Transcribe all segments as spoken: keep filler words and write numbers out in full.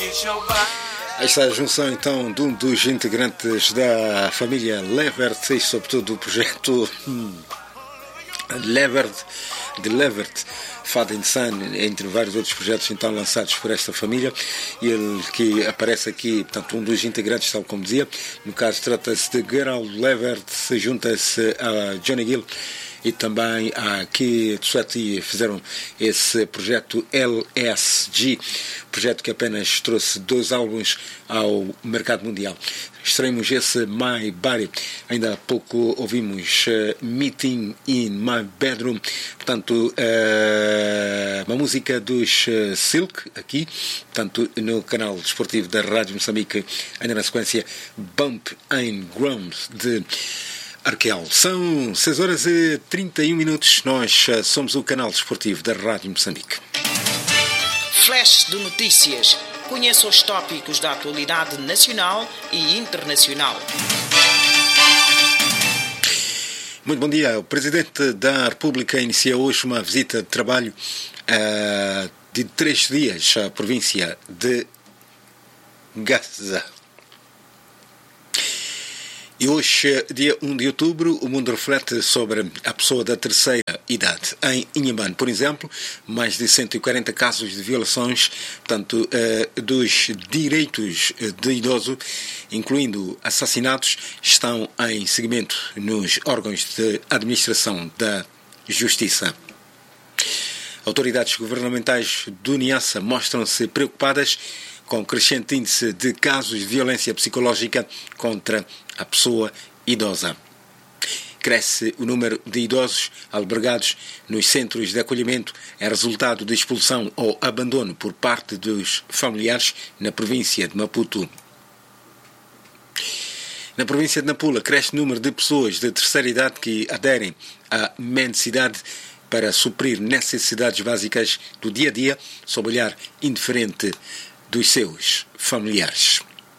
Esta é a junção então de um dos integrantes da família Levert e sobretudo do projeto hum, Levert, de Levert, Father and Son, entre vários outros projetos então lançados por esta família, e ele que aparece aqui, portanto, um dos integrantes, tal como dizia, no caso trata-se de Gerald Levert, se junta-se a Johnny Gill e também a Keith Sweat, fizeram esse projeto L S G, projeto que apenas trouxe dois álbuns ao mercado mundial. Extraímos esse My Body, ainda há pouco ouvimos uh, Meeting in My Bedroom, portanto, uh, uma música dos uh, Silk, aqui, portanto, no canal desportivo da Rádio Moçambique, ainda na sequência Bump and Ground de Arquel. São seis horas e trinta e um minutos, nós uh, somos o canal desportivo da Rádio Moçambique. Flash de notícias. Conheça os tópicos da atualidade nacional e internacional. Muito bom dia. O Presidente da República inicia hoje uma visita de trabalho uh, de três dias à província de Gaza. E hoje, dia um de outubro, o mundo reflete sobre a pessoa da terceira idade. Em Inhambane, por exemplo, mais de cento e quarenta casos de violações, portanto, eh, dos direitos de idoso, incluindo assassinatos, estão em seguimento nos órgãos de administração da Justiça. Autoridades governamentais do Niassa mostram-se preocupadas com o crescente índice de casos de violência psicológica contra a pessoa idosa. Cresce o número de idosos albergados nos centros de acolhimento é resultado de expulsão ou abandono por parte dos familiares na província de Maputo. Na província de Nampula, cresce o número de pessoas de terceira idade que aderem à mendicidade para suprir necessidades básicas do dia a dia, sob olhar indiferente dos seus familiares.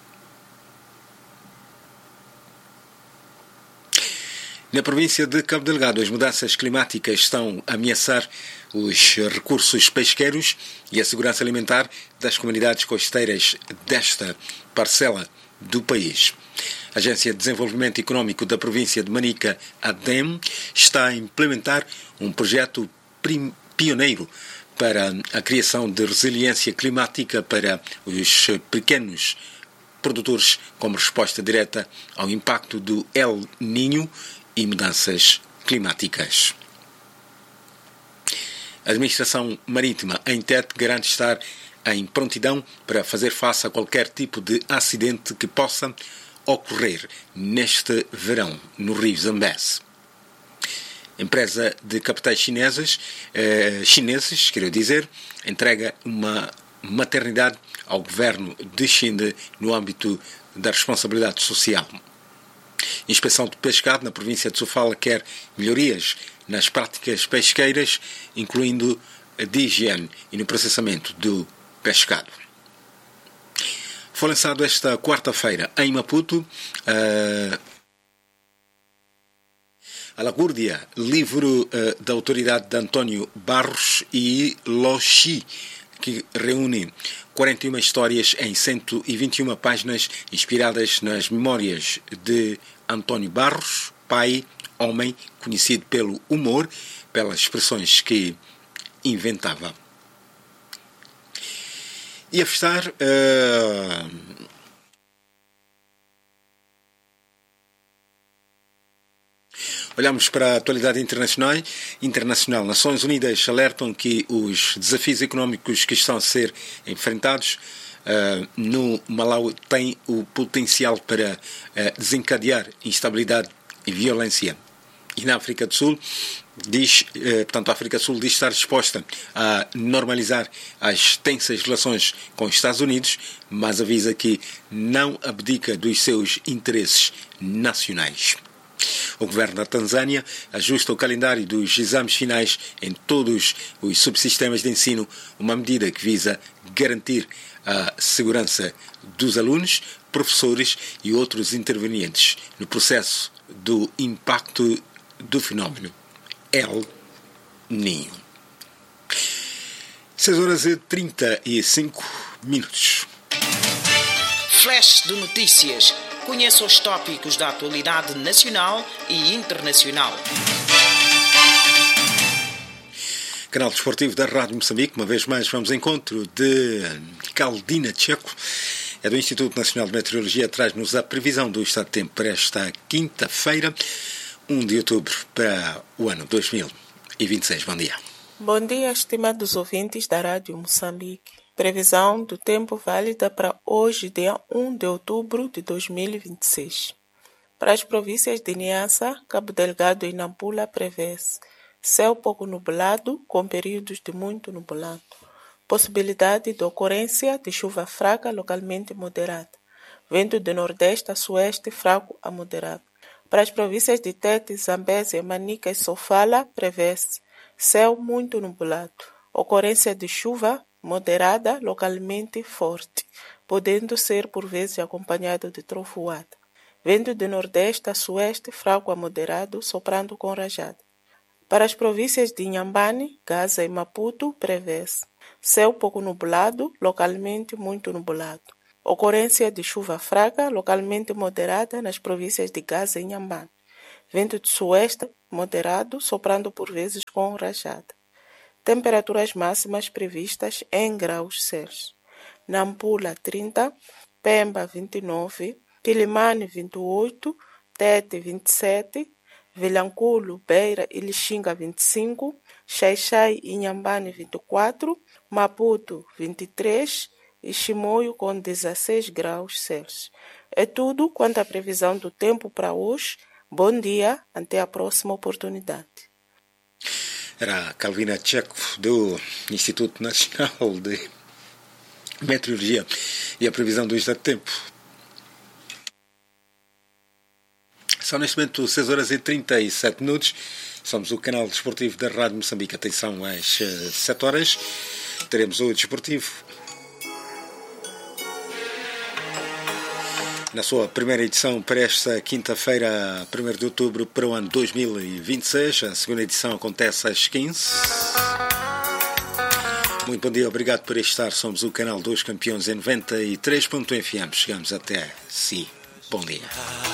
Na província de Cabo Delgado, as mudanças climáticas estão a ameaçar os recursos pesqueiros e a segurança alimentar das comunidades costeiras desta parcela do país. A Agência de Desenvolvimento Económico da província de Manica, a D E M, está a implementar um projeto pioneiro para a criação de resiliência climática para os pequenos produtores como resposta direta ao impacto do El Niño e mudanças climáticas. A Administração Marítima, em Tete, garante estar em prontidão para fazer face a qualquer tipo de acidente que possa ocorrer neste verão no Rio Zambeze. Empresa de capitais chineses, eh, chineses, quero dizer, entrega uma maternidade ao governo de China no âmbito da responsabilidade social. Inspeção de pescado na província de Sofala quer melhorias nas práticas pesqueiras, incluindo a de higiene e no processamento do pescado. Foi lançado esta quarta-feira em Maputo uh, a Lagúrdia, livro uh, da autoridade de António Barros e Loxi, que reúne quarenta e uma histórias em cento e vinte e uma páginas inspiradas nas memórias de António Barros, pai, homem, conhecido pelo humor, pelas expressões que inventava. E a festar... Uh, Olhamos para a atualidade internacional. Internacional. Nações Unidas alertam que os desafios económicos que estão a ser enfrentados uh, no Malawi têm o potencial para uh, desencadear instabilidade e violência. E na África do Sul, diz, uh, portanto, a África do Sul diz estar disposta a normalizar as tensas relações com os Estados Unidos, mas avisa que não abdica dos seus interesses nacionais. O governo da Tanzânia ajusta o calendário dos exames finais em todos os subsistemas de ensino, uma medida que visa garantir a segurança dos alunos, professores e outros intervenientes no processo do impacto do fenómeno El Niño. seis horas e trinta e cinco minutos. Flash de notícias. Conheça os tópicos da atualidade nacional e internacional. Canal Desportivo da Rádio Moçambique, uma vez mais vamos ao encontro de Caldina Tcheco, é do Instituto Nacional de Meteorologia, traz-nos a previsão do estado de tempo para esta quinta-feira, primeiro de outubro, para o ano dois mil e vinte e seis. Bom dia. Bom dia, estimados ouvintes da Rádio Moçambique. Previsão do tempo válida para hoje, dia primeiro de outubro de dois mil e vinte e seis. Para as províncias de Niassa, Cabo Delgado e Nampula prevê-se céu pouco nublado, com períodos de muito nublado. Possibilidade de ocorrência de chuva fraca, localmente moderada. Vento de nordeste a sueste, fraco a moderado. Para as províncias de Tete, Zambésia, Manica e Sofala, prevê-se céu muito nublado. Ocorrência de chuva moderada, localmente forte, podendo ser por vezes acompanhado de trovoada. Vento de nordeste a sueste, fraco a moderado, soprando com rajada. Para as províncias de Inhambane, Gaza e Maputo, prevê-se céu pouco nublado, localmente muito nublado. Ocorrência de chuva fraca, localmente moderada, nas províncias de Gaza e Inhambane. Vento de sueste moderado, soprando por vezes com rajada. Temperaturas máximas previstas em graus Celsius. Nampula, trinta, Pemba, vinte e nove, Quilimane, vinte e oito, Tete, vinte e sete, Vilanculo, Beira e Lixinga, vinte e cinco, Xai-Xai e Inhambane, vinte e quatro, Maputo, vinte e três e Chimoio com dezesseis graus Celsius. É tudo quanto à previsão do tempo para hoje. Bom dia, até a próxima oportunidade. Era a Caldina Tcheco, do Instituto Nacional de Meteorologia e a previsão do estado de tempo. São neste momento seis horas e trinta e sete minutos. Somos o canal desportivo da Rádio Moçambique. Atenção, às sete horas teremos o desportivo na sua primeira edição para esta quinta-feira, primeiro de outubro, para o ano dois mil e vinte e seis. A segunda edição acontece às quinze. Muito bom dia, obrigado por estar. Somos o canal dos campeões em noventa e três ponto F M. Chegamos até si. Bom dia.